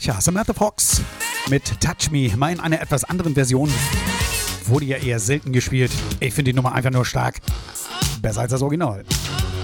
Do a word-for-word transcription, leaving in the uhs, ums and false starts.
Tja, Samantha Fox mit Touch Me, mal in einer etwas anderen Version. Wurde ja eher selten gespielt. Ich finde die Nummer einfach nur stark. Besser als das Original.